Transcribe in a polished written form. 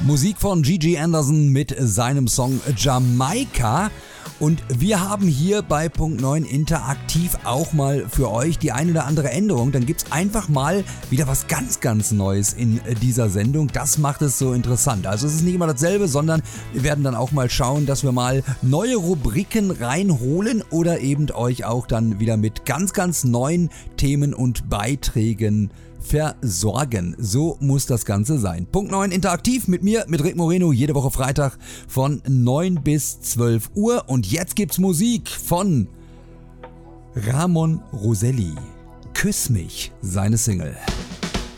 Musik von Gigi Anderson mit seinem Song Jamaika. Und wir haben hier bei Punkt 9 interaktiv auch mal für euch die ein oder andere Änderung. Dann gibt's einfach mal wieder was ganz, ganz Neues in dieser Sendung. Das macht es so interessant. Also es ist nicht immer dasselbe, sondern wir werden dann auch mal schauen, dass wir mal neue Rubriken reinholen oder eben euch auch dann wieder mit ganz, ganz neuen Themen und Beiträgen versorgen. So muss das Ganze sein. Punkt 9 interaktiv mit mir, mit Rick Moreno, jede Woche Freitag von 9 bis 12 Uhr. Und jetzt gibt's Musik von Ramon Roselli. Küss mich, seine Single.